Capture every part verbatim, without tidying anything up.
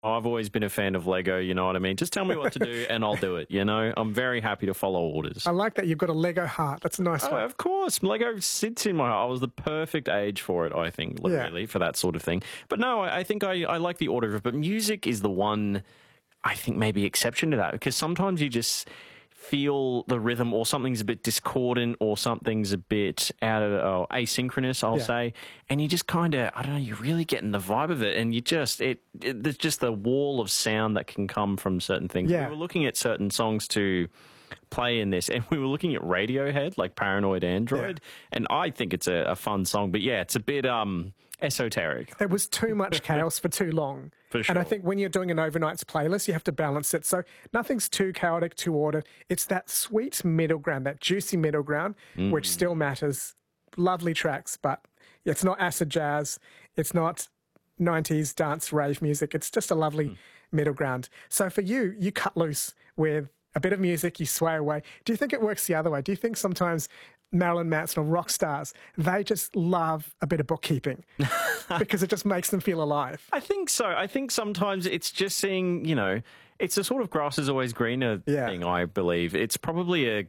I've always been a fan of Lego, you know what I mean? Just tell me what to do and I'll do it, you know? I'm very happy to follow orders. I like that you've got a Lego heart. That's a nice Oh, one. of course. Lego sits in my heart. I was the perfect age for it, I think, Yeah. really, for that sort of thing. But no, I I think I, I like the order of it. But music is the one, I think, maybe exception to that. Because sometimes you just feel the rhythm or something's a bit discordant or something's a bit out of oh, asynchronous, I'll Yeah. say, and you just kind of, I don't know, you're really getting the vibe of it, and you just, it, it there's just the wall of sound that can come from certain things. Yeah. We were looking at certain songs to play in this, and we were looking at Radiohead, like Paranoid Android, Yeah. and I think it's a, a fun song, but yeah, it's a bit um esoteric. There was too much chaos for too long. For And I sure. think when you're doing an overnights playlist, you have to balance it. So nothing's too chaotic, too ordered. It's that sweet middle ground, that juicy middle ground, Mm. which still matters. Lovely tracks, but it's not acid jazz. It's not nineties dance rave music. It's just a lovely Mm. middle ground. So for you, you cut loose with a bit of music, you sway away. Do you think it works the other way? Do you think sometimes Marilyn Manson or rock stars, they just love a bit of bookkeeping because it just makes them feel alive? I think so. I think sometimes it's just seeing, you know, it's a sort of grass is always greener Yeah. thing, I believe. It's probably a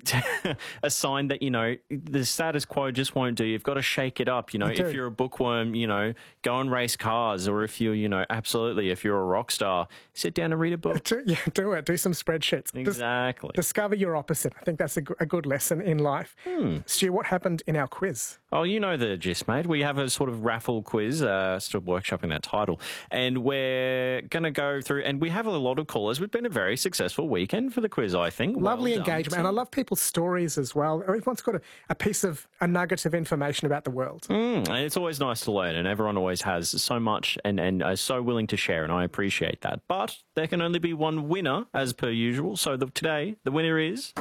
a sign that, you know, the status quo just won't do. You've got to shake it up, you know. You do. If you're a bookworm, you know, go and race cars, or if you're, you know, absolutely, if you're a rock star, sit down and read a book. Do, yeah, do it. Do some spreadsheets. Dis- Exactly. discover your opposite. I think that's a, g- a good lesson in life. Hmm. Stu, what happened in our quiz? Oh, you know the gist, mate. We have a sort of raffle quiz, uh, still workshopping that title, and we're going to go through, and we have a lot of callers. We've been a very successful weekend for the quiz, I think. Well Lovely done, engagement. team. And I love people's stories as well. Everyone's got a, a piece of, a nugget of information about the world. Mm, and it's always nice to learn, and everyone always has so much and, and are so willing to share, and I appreciate that. But there can only be one winner, as per usual. So the, today, the winner is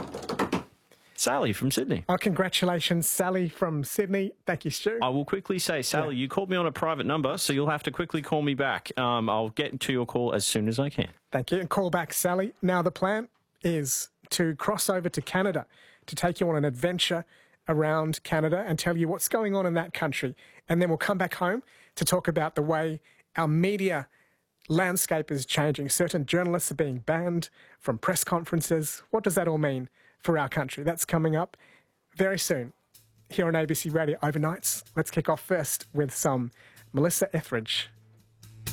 Sally from Sydney. Oh, congratulations, Sally from Sydney. Thank you, Stu. I will quickly say, Sally, Yeah. you called me on a private number, so you'll have to quickly call me back. Um, I'll get to your call as soon as I can. Thank you. And call back, Sally. Now, the plan is to cross over to Canada to take you on an adventure around Canada and tell you what's going on in that country. And then we'll come back home to talk about the way our media landscape is changing. Certain journalists are being banned from press conferences. What does that all mean for our country? That's coming up very soon here on A B C Radio Overnights. Let's kick off first with some Melissa Etheridge.